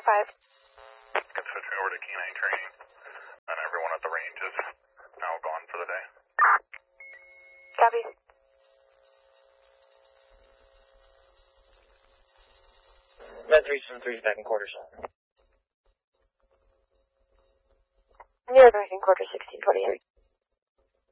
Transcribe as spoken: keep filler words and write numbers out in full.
five. Can switch me over to canine training, and everyone at the range is now gone for the day. Copy. Med three seven three back in quarters. Near back in quarter sixteen twenty-eight.